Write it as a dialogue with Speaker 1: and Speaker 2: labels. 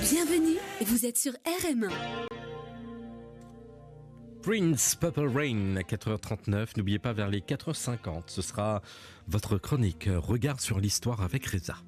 Speaker 1: Bienvenue, vous êtes sur RM1.
Speaker 2: Prince, Purple Rain à 4h39. N'oubliez pas, vers les 4h50, ce sera votre chronique Regard sur l'histoire avec Reza.